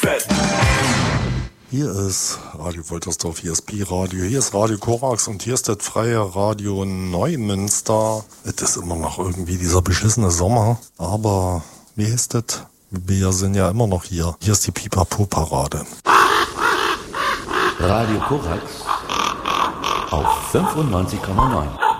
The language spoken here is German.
Hier ist Radio Woltersdorf, hier ist Pi-Radio, hier ist Radio Korax und hier ist das freie Radio Neumünster. Es ist immer noch irgendwie dieser beschissene Sommer, aber wie heißt das? Wir sind ja immer noch hier. Hier ist die Pipapo-Parade. Radio Korax auf 95,9.